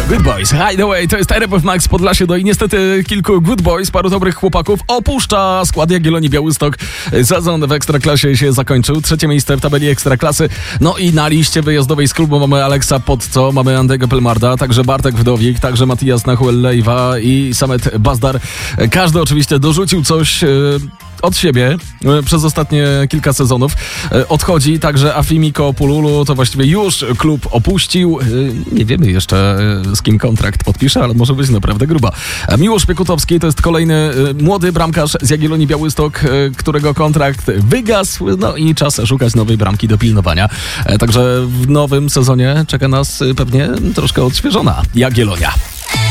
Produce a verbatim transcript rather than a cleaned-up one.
Good Boys. Hideaway, to jest R F Max Podlasie, no i niestety kilku Good Boys, paru dobrych chłopaków opuszcza skład Jagiellonii Białystok. Sezon w Ekstraklasie się zakończył. Trzecie miejsce w tabeli Ekstraklasy. No i na liście wyjazdowej z klubu mamy Aleksa Podco, mamy Andego Pelmarda, także Bartek Wdowik, także Matias Nahuel-Leiva i Samet Bazdar. Każdy oczywiście dorzucił coś yy, od siebie przez ostatnie kilka sezonów. Odchodzi także Afimiko Pululu, to właściwie już klub opuścił. Nie wiemy jeszcze, z kim kontrakt podpisze, ale może być naprawdę gruba. Miłosz Piekutowski to jest kolejny młody bramkarz z Jagiellonii Białystok, którego kontrakt wygasł, no i czas szukać nowej bramki do pilnowania. Także w nowym sezonie czeka nas pewnie troszkę odświeżona Jagiellonia.